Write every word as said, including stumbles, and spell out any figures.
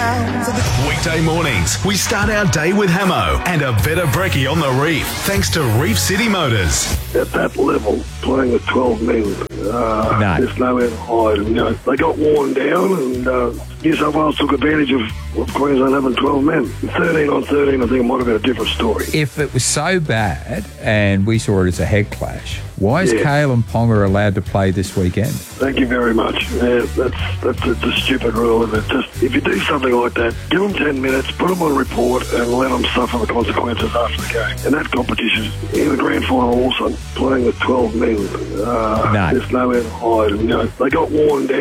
sounds of the... Weekday mornings, we start our day with Hamo and a better brekkie on the reef, thanks to Reef City Motors. At that level, playing with twelve men, uh, No. there's nowhere to hide. You know, they got worn down, and uh, New South Wales took advantage of, of Queensland having twelve men. thirteen on thirteen, I think it might have been a different story. If it was so bad and we saw it as a head clash, why is Yeah. Kale and Ponga allowed to play this weekend? Thank you very much. Yeah, that's that's a, a stupid rule, isn't it? Just if you do something like that, give them ten minutes, put them on report, and let them suffer the consequences after the game. And that competition in the grand final, also playing with twelve men, uh, No. there's nowhere to hide. You know, they got worn down.